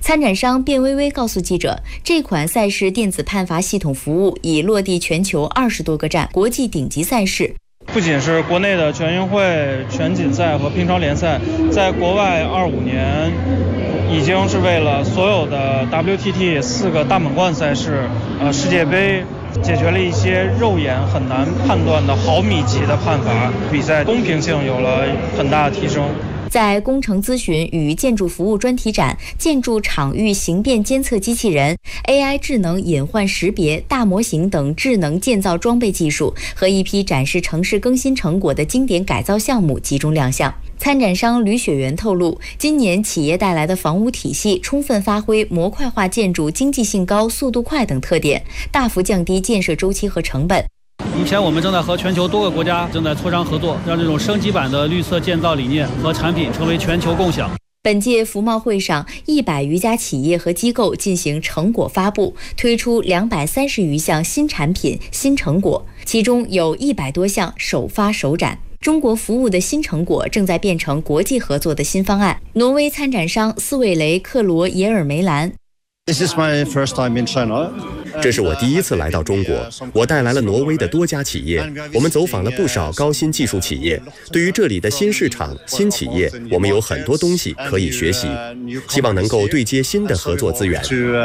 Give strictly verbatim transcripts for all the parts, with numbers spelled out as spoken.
参展商卞微微告诉记者，这款赛事电子判罚系统服务已落地全球二十多个站，国际顶级赛事。 不仅是国内的全运会、全锦赛和乒超联赛，在国外二五年已经是为了所有的 W T T 四个大满贯赛事、呃世界杯，解决了一些肉眼很难判断的毫米级的判罚，比赛公平性有了很大的提升。 在工程咨询与建筑服务专题展，建筑场域形变监测机器人、A I 智能隐患识别、大模型等智能建造装备技术和一批展示城市更新成果的经典改造项目集中亮相。参展商吕雪媛透露，今年企业带来的房屋体系充分发挥模块化建筑经济性高、速度快等特点，大幅降低建设周期和成本。 目前我们正在和全球多个国家正在磋商合作，让这种升级版的绿色建造理念和产品成为全球共享。 本届服贸会上，一百余家企业和机构进行成果发布，推出两百三十余项新产品、新成果，其中有一百多项首发首展。中国服务的新成果正在变成国际合作的新方案。挪威参展商斯韦雷克罗耶尔梅兰。 This is my first time in China. 这是我第一次来到中国，我带来了挪威的多家企业，我们走访了不少高新技术企业。对于这里的新市场、新企业，我们有很多东西可以学习，希望能够对接新的合作资源。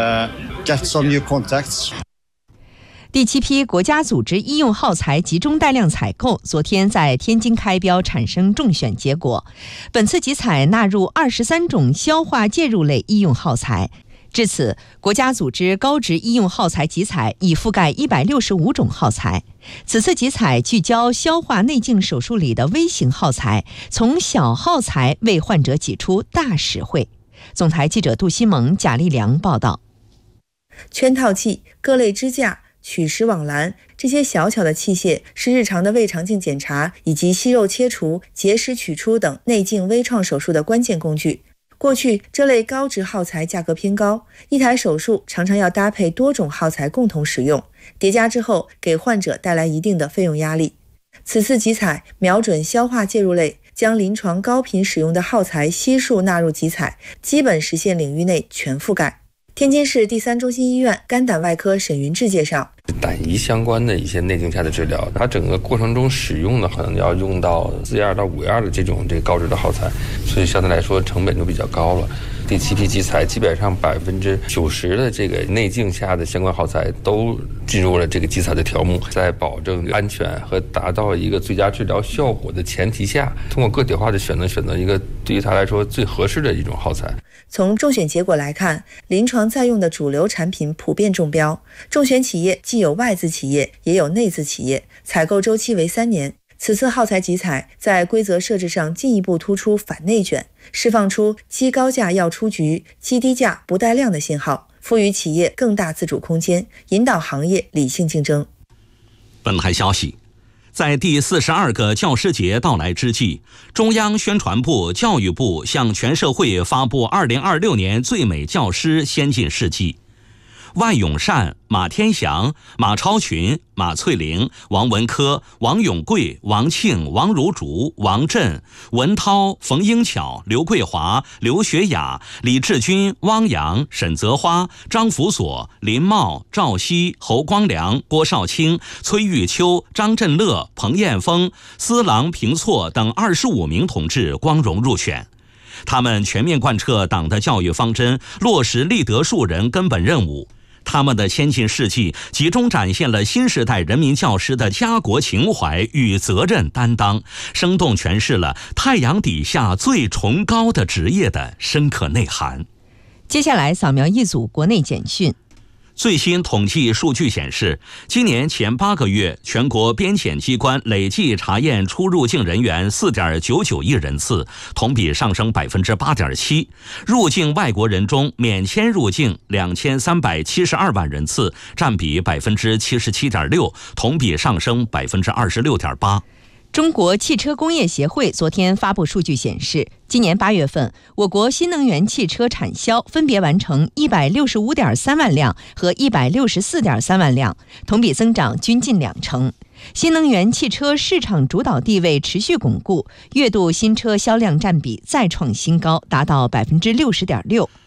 第七批国家组织医用耗材集中带量采购昨天在天津开标，产生中选结果。本次集采纳入二十三种消化介入类医用耗材。至此，国家组织高值医用耗材集采已覆盖一百六十五种耗材。此次集采聚焦消化内镜手术里的微型耗材，从小耗材为患者挤出大实惠。总台记者杜西蒙、贾立良报道。 圈套器、各类支架、取食网篮，这些小巧的器械是日常的胃肠镜检查以及息肉切除、结石取出等内镜微创手术的关键工具。过去这类高值耗材价格偏高，一台手术常常要搭配多种耗材共同使用，叠加之后给患者带来一定的费用压力。此次集采瞄准消化介入类，将临床高频使用的耗材悉数纳入集采，基本实现领域内全覆盖。天津市第三中心医院肝胆外科沈云志介绍， 胆胰相关的一些内镜下的治疗，它整个过程中使用的可能要用到四样到五样的这种这个高值的耗材，所以相对来说成本就比较高了。第七批集采基本上百分之九十的这个内镜下的相关耗材都进入了这个集采的条目，在保证安全和达到一个最佳治疗效果的前提下，通过个体化的选择选择一个对于他来说最合适的一种耗材。 从中选结果来看，临床在用的主流产品普遍中标，中选企业既有外资企业也有内资企业，采购周期为三年。此次耗材集采在规则设置上进一步突出反内卷，释放出鸡高价要出局、鸡低价不带量的信号，赋予企业更大自主空间，引导行业理性竞争。 本台消息，在第四十二个教师节到来之际，中央宣传部、教育部向全社会发布二零二六年最美教师先进事迹。万永善、马天祥、马超群、马翠玲、王文科、王永贵、王庆、王如竹、王震、文涛、冯英巧、刘桂华、刘学雅、李志军、汪洋、沈泽花、张福锁、林茂、赵熙、侯光良、郭少卿、崔玉秋、张振乐、彭艳峰、司郎平措等二十五名同志光荣入选。他们全面贯彻党的教育方针，落实立德树人根本任务。他们的先进事迹集中展现了新时代人民教师的家国情怀与责任担当，生动诠释了太阳底下最崇高的职业的深刻内涵。 接下来扫描一组国内简讯。 最新统计数据显示，今年前八个月，全国边检机关累计查验出入境人员 四点九九亿人次，同比上升 百分之八点七。入境外国人中，免签入境两千三百七十二万人次，占比 百分之七十七点六，同比上升 百分之二十六点八。 中国汽车工业协会昨天发布数据显示，今年八月份，我国新能源汽车产销分别完成一百六十五点三万辆和一百六十四点三万辆，同比增长均近两成。新能源汽车市场主导地位持续巩固，月度新车销量占比再创新高，达到 百分之六十点六。